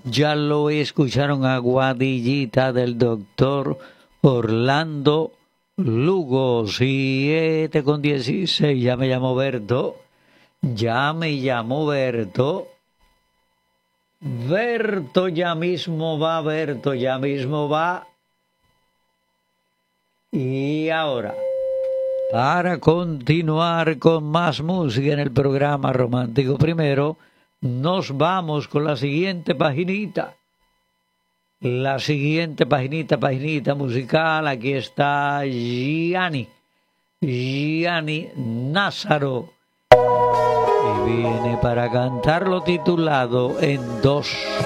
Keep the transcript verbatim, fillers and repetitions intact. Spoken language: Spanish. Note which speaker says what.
Speaker 1: Ya lo escucharon, a Guadillita del doctor Orlando Lugo, siete con dieciséis. Ya me llamo Berto. Ya me llamo Berto. Berto ya mismo va, Berto ya mismo va. Y ahora, para continuar con más música en el programa Romántico Primero, nos vamos con la siguiente paginita. La siguiente paginita, paginita musical. Aquí está Gianni. Gianni Nazaro. Y viene para cantar lo titulado En Dos.